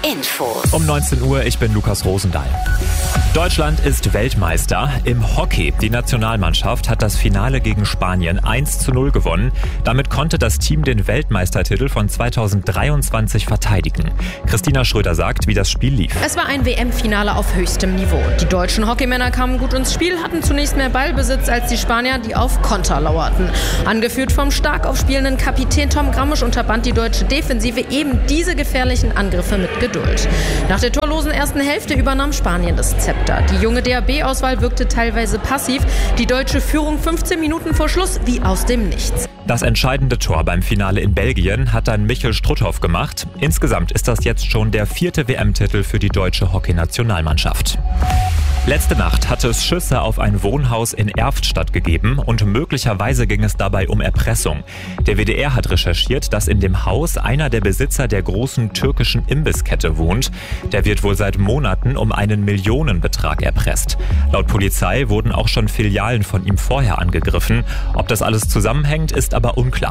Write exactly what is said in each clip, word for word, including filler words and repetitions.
Infos. Um neunzehn Uhr, ich bin Lukas Rosendahl. Deutschland ist Weltmeister im Hockey. Die Nationalmannschaft hat das Finale gegen Spanien eins zu null gewonnen. Damit konnte das Team den Weltmeistertitel von zweitausenddreiundzwanzig verteidigen. Christina Schröder sagt, wie das Spiel lief. Es war ein W M-Finale auf höchstem Niveau. Die deutschen Hockeymänner kamen gut ins Spiel, hatten zunächst mehr Ballbesitz als die Spanier, die auf Konter lauerten. Angeführt vom stark aufspielenden Kapitän Tom Grammisch unterband die deutsche Defensive eben diese gefährlichen Angriffe mit Geduld. Nach der torlosen ersten Hälfte übernahm Spanien das Zepter. Die junge D A B-Auswahl wirkte teilweise passiv. Die deutsche Führung fünfzehn Minuten vor Schluss wie aus dem Nichts. Das entscheidende Tor beim Finale in Belgien hat dann Michel Strutthoff gemacht. Insgesamt ist das jetzt schon der vierte W M-Titel für die deutsche Hockeynationalmannschaft. Letzte Nacht hatte es Schüsse auf ein Wohnhaus in Erftstadt gegeben und möglicherweise ging es dabei um Erpressung. Der W D R hat recherchiert, dass in dem Haus einer der Besitzer der großen türkischen Imbisskette wohnt. Der wird wohl seit Monaten um einen Millionenbetrag erpresst. Laut Polizei wurden auch schon Filialen von ihm vorher angegriffen. Ob das alles zusammenhängt, ist aber unklar.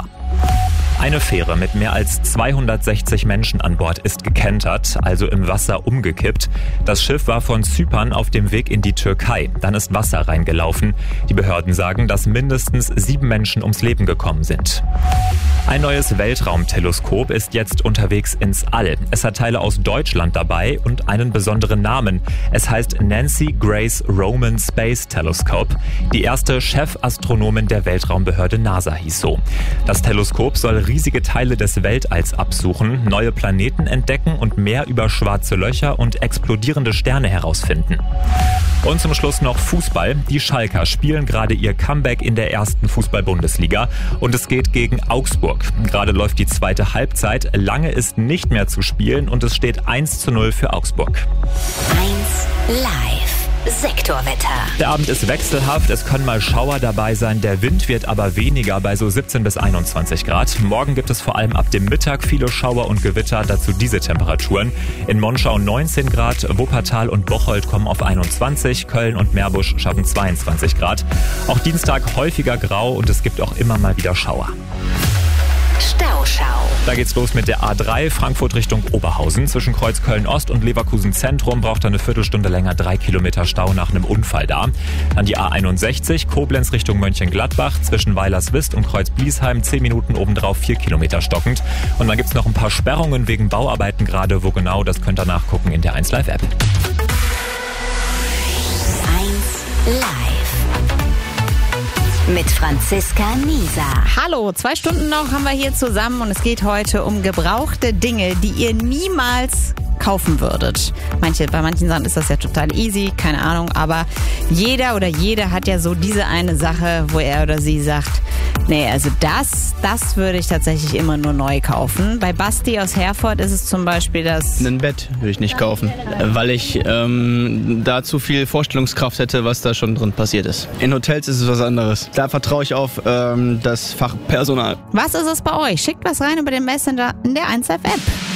Eine Fähre mit mehr als zweihundertsechzig Menschen an Bord ist gekentert, also im Wasser umgekippt. Das Schiff war von Zypern auf dem Weg in die Türkei. Dann ist Wasser reingelaufen. Die Behörden sagen, dass mindestens sieben Menschen ums Leben gekommen sind. Ein neues Weltraumteleskop ist jetzt unterwegs ins All. Es hat Teile aus Deutschland dabei und einen besonderen Namen. Es heißt Nancy Grace Roman Space Telescope. Die erste Chefastronomin der Weltraumbehörde NASA hieß so. Das Teleskop soll riesige Teile des Weltalls absuchen, neue Planeten entdecken und mehr über schwarze Löcher und explodierende Sterne herausfinden. Und zum Schluss noch Fußball. Die Schalker spielen gerade ihr Comeback in der ersten Fußball-Bundesliga und es geht gegen Augsburg. Gerade läuft die zweite Halbzeit, lange ist nicht mehr zu spielen und es steht eins zu null für Augsburg. eins live. Sektorwetter. Der Abend ist wechselhaft, es können mal Schauer dabei sein, der Wind wird aber weniger bei so siebzehn bis einundzwanzig Grad. Morgen gibt es vor allem ab dem Mittag viele Schauer und Gewitter, dazu diese Temperaturen. In Monschau neunzehn Grad, Wuppertal und Bocholt kommen auf einundzwanzig, Köln und Meerbusch schaffen zweiundzwanzig Grad. Auch Dienstag häufiger grau und es gibt auch immer mal wieder Schauer. Stauschau. Da geht's los mit der A drei, Frankfurt Richtung Oberhausen. Zwischen Kreuz Köln-Ost und Leverkusen Zentrum braucht er eine Viertelstunde länger drei Kilometer Stau nach einem Unfall da. Dann die A einundsechzig, Koblenz Richtung Mönchengladbach. Zwischen Weilerswist und Kreuz Bliesheim zehn Minuten obendrauf vier Kilometer stockend. Und dann gibt's noch ein paar Sperrungen wegen Bauarbeiten gerade. Wo genau, das könnt ihr nachgucken in der eins Live App. eins live. Mit Franziska Nieser. Hallo, zwei Stunden noch haben wir hier zusammen und es geht heute um gebrauchte Dinge, die ihr niemals kaufen würdet. Manche, bei manchen Sachen ist das ja total easy, keine Ahnung, aber jeder oder jede hat ja so diese eine Sache, wo er oder sie sagt, nee, also das, das würde ich tatsächlich immer nur neu kaufen. Bei Basti aus Herford ist es zum Beispiel das... Ein Bett würde ich nicht kaufen, weil ich ähm, da zu viel Vorstellungskraft hätte, was da schon drin passiert ist. In Hotels ist es was anderes. Da vertraue ich auf ähm, das Fachpersonal. Was ist es bei euch? Schickt was rein über den Messenger in der eins Live App.